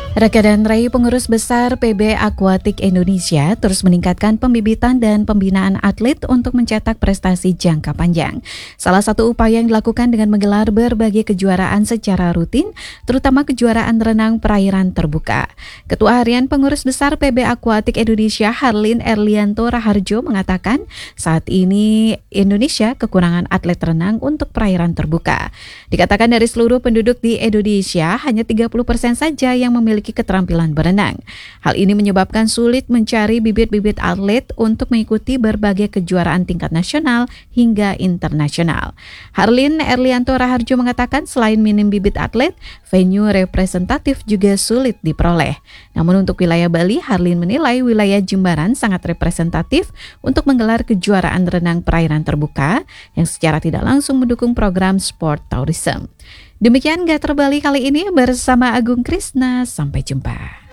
Raka dan Rai, pengurus besar PB Aquatic Indonesia, terus meningkatkan pembibitan dan pembinaan atlet untuk mencetak prestasi jangka panjang. Salah satu upaya yang dilakukan dengan menggelar berbagai kejuaraan secara rutin, terutama kejuaraan renang perairan terbuka. Ketua Harian Pengurus Besar PB Aquatic Indonesia, Harlin Erlianto Raharjo, mengatakan saat ini Indonesia kekurangan atlet renang untuk perairan terbuka. Dikatakan dari seluruh penduduk di Indonesia, hanya 30% saja yang memiliki keterampilan berenang. Hal ini menyebabkan sulit mencari bibit-bibit atlet untuk mengikuti berbagai kejuaraan tingkat nasional hingga internasional. Harlin Erlianto Raharjo mengatakan selain minim bibit atlet, venue representatif juga sulit diperoleh. Namun untuk wilayah Bali, Harlin menilai wilayah Jimbaran sangat representatif untuk menggelar kejuaraan renang perairan terbuka yang secara tidak langsung mendukung program sport tourism. Demikian Gator Bali kali ini bersama Agung Krisna. Sampai jumpa.